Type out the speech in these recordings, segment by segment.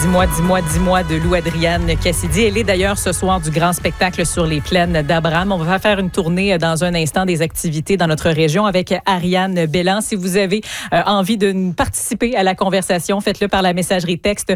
Dis-moi de Lou Adrienne Cassidy. Elle est d'ailleurs ce soir du grand spectacle sur les plaines d'Abraham. On va faire une tournée dans un instant des activités dans notre région avec Ariane Bellan. Si vous avez envie de participer à la conversation, faites-le par la messagerie texte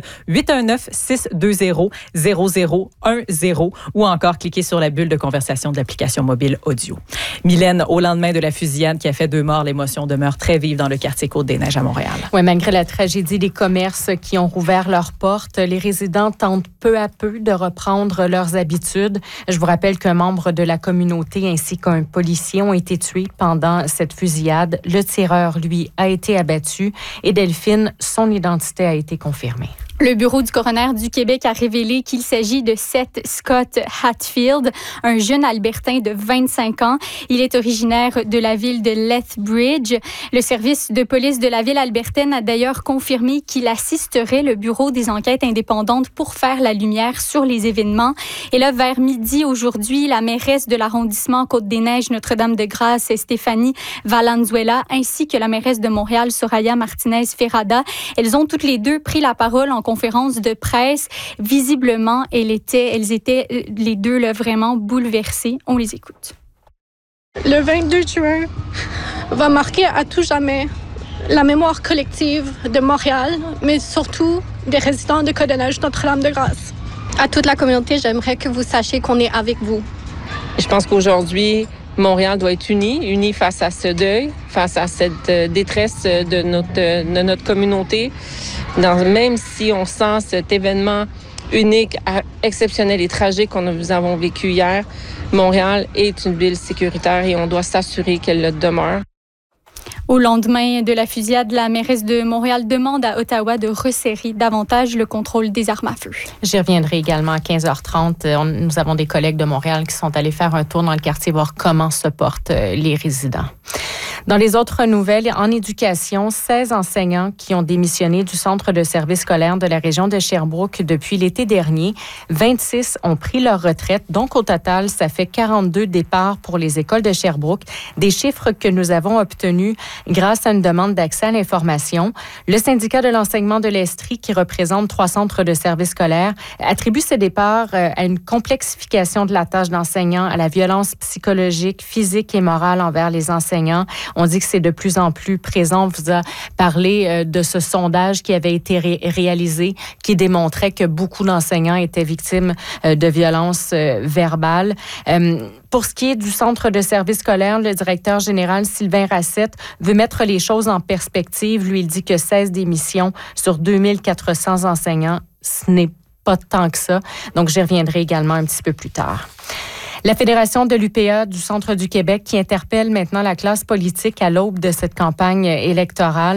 819-620-0010 ou encore cliquez sur la bulle de conversation de l'application mobile audio. Mylène, au lendemain de la fusillade qui a fait 2 morts, l'émotion demeure très vive dans le quartier Côte-des-Neiges à Montréal. Oui, malgré la tragédie, les commerces qui ont rouvert leurs portes, les résidents tentent peu à peu de reprendre leurs habitudes. Je vous rappelle qu'un membre de la communauté ainsi qu'un policier ont été tués pendant cette fusillade. Le tireur, lui, a été abattu et Delphine, son identité a été confirmée. Le bureau du coroner du Québec a révélé qu'il s'agit de Seth Scott Hatfield, un jeune Albertain de 25 ans. Il est originaire de la ville de Lethbridge. Le service de police de la ville albertaine a d'ailleurs confirmé qu'il assisterait le bureau des enquêtes indépendantes pour faire la lumière sur les événements. Et là, vers midi aujourd'hui, la mairesse de l'arrondissement Côte-des-Neiges, Notre-Dame-de-Grâce, Stéphanie Valenzuela, ainsi que la mairesse de Montréal, Soraya Martinez-Ferrada, elles ont toutes les deux pris la parole en conférence de presse. Visiblement, elles étaient les deux là, vraiment bouleversées. On les écoute. Le 22 juin va marquer à tout jamais la mémoire collective de Montréal, mais surtout des résidents de Côte-des-Neiges, Notre-Dame-de-Grâce. À toute la communauté, j'aimerais que vous sachiez qu'on est avec vous. Je pense qu'aujourd'hui, Montréal doit être uni face à ce deuil, face à cette détresse de notre communauté. Même si on sent cet événement unique, exceptionnel et tragique que nous avons vécu hier, Montréal est une ville sécuritaire et on doit s'assurer qu'elle le demeure. Au lendemain de la fusillade, la mairesse de Montréal demande à Ottawa de resserrer davantage le contrôle des armes à feu. J'y reviendrai également à 15h30. Nous avons des collègues de Montréal qui sont allés faire un tour dans le quartier, voir comment se portent les résidents. Dans les autres nouvelles, en éducation, 16 enseignants qui ont démissionné du centre de service scolaire de la région de Sherbrooke depuis l'été dernier. 26 ont pris leur retraite. Donc, au total, ça fait 42 départs pour les écoles de Sherbrooke. Des chiffres que nous avons obtenus grâce à une demande d'accès à l'information. Le syndicat de l'enseignement de l'Estrie, qui représente 3 centres de service scolaire, attribue ces départs à une complexification de la tâche d'enseignant, à la violence psychologique, physique et morale envers les enseignants. On dit que c'est de plus en plus présent. On vous a parlé de ce sondage qui avait été réalisé, qui démontrait que beaucoup d'enseignants étaient victimes de violences verbales. Pour ce qui est du centre de service scolaire, le directeur général Sylvain Racette veut mettre les choses en perspective. Lui, il dit que 16 démissions sur 2400 enseignants, ce n'est pas tant que ça. Donc, j'y reviendrai également un petit peu plus tard. La Fédération de l'UPA du Centre du Québec qui interpelle maintenant la classe politique à l'aube de cette campagne électorale